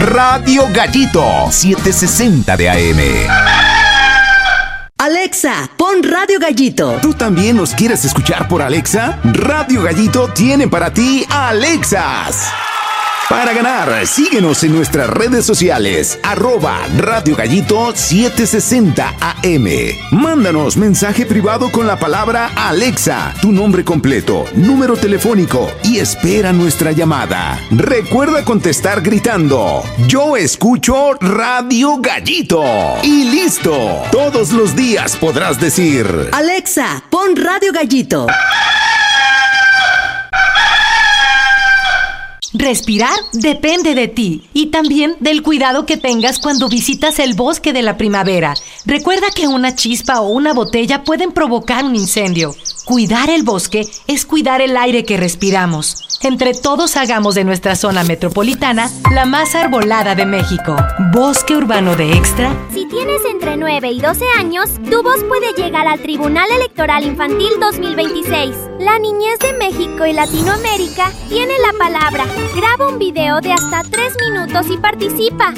Radio Gallito 760 de AM. Alexa, pon Radio Gallito. ¿Tú también nos quieres escuchar por Alexa? Radio Gallito tiene para ti Alexas. Para ganar, síguenos en nuestras redes sociales, @Radio Gallito 760 AM. Mándanos mensaje privado con la palabra Alexa, tu nombre completo, número telefónico y espera nuestra llamada. Recuerda contestar gritando: yo escucho Radio Gallito. Y listo, todos los días podrás decir: Alexa, pon Radio Gallito. Respirar depende de ti y también del cuidado que tengas cuando visitas el bosque de la primavera. Recuerda que una chispa o una botella pueden provocar un incendio. Cuidar el bosque es cuidar el aire que respiramos. Entre todos hagamos de nuestra zona metropolitana la más arbolada de México. Bosque Urbano de Extra. Si tienes entre 9 y 12 años, tu voz puede llegar al Tribunal Electoral Infantil 2026. La niñez de México y Latinoamérica tiene la palabra. Graba un video de hasta 3 minutos y participa.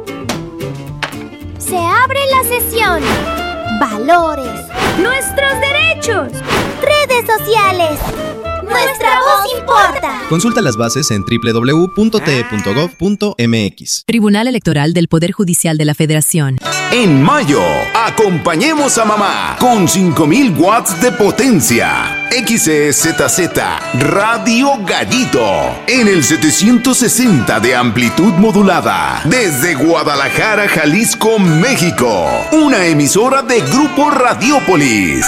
Se abre la sesión. Valores. Nuestros derechos. Redes sociales. Nuestra voz importa. Consulta las bases en www.te.gov.mx. Tribunal Electoral del Poder Judicial de la Federación. En mayo, acompañemos a mamá con 5000 watts de potencia. XEZZ Radio Gallito en el 760 de amplitud modulada desde Guadalajara, Jalisco, México. Una emisora de Grupo Radiópolis.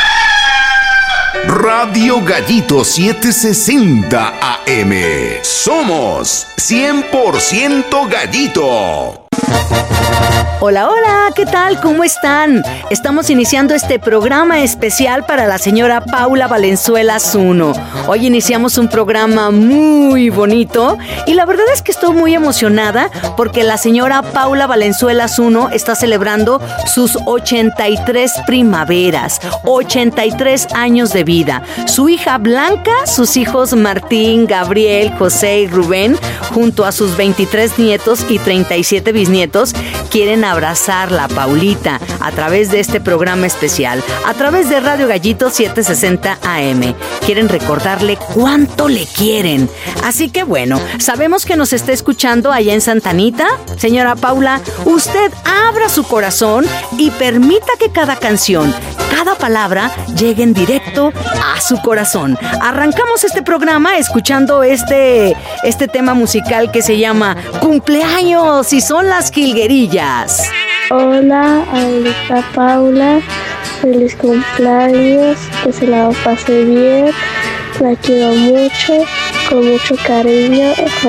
Radio Gallito 760 AM. Somos 100% Gallito. Hola, hola, ¿qué tal? ¿Cómo están? Estamos iniciando este programa especial para la señora Paula Valenzuela Zuno. Hoy iniciamos un programa muy bonito y la verdad es que estoy muy emocionada porque la señora Paula Valenzuela Zuno está celebrando sus 83 primaveras, 83 años de vida. Su hija Blanca, sus hijos Martín, Gabriel, José y Rubén, junto a sus 23 nietos y 37 bisnietos, quieren abrazarla, Paulita, a través de este programa especial, a través de Radio Gallito 760 AM. Quieren recordarle cuánto le quieren. Así que bueno, sabemos que nos está escuchando allá en Santa Anita. Señora Paula, usted abra su corazón y permita que cada canción, cada palabra llegue en directo a su corazón. Arrancamos este programa escuchando este tema musical que se llama Cumpleaños y son las Jilguerillas. Hola, Abuelita Paula, feliz cumpleaños, que se la pase bien, la quiero mucho, con mucho cariño.